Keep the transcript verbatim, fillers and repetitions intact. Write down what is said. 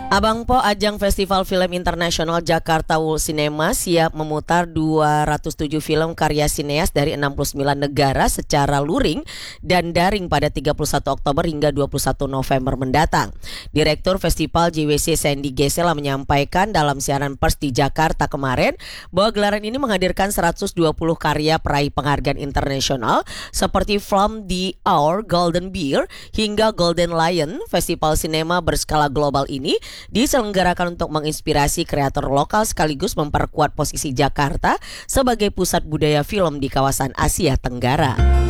Abang Po Ajang Festival Film Internasional Jakarta World Cinema siap memutar dua ratus tujuh film karya sineas dari enam puluh sembilan negara secara luring dan daring pada tiga puluh satu Oktober hingga dua puluh satu November mendatang. Direktur Festival J W C Sandy Gesela menyampaikan dalam siaran pers di Jakarta kemarin bahwa gelaran ini menghadirkan seratus dua puluh karya peraih penghargaan internasional seperti From the Hour, Golden Bear hingga Golden Lion. Festival sinema berskala global ini diselenggarakan untuk menginspirasi kreator lokal sekaligus memperkuat posisi Jakarta sebagai pusat budaya film di kawasan Asia Tenggara.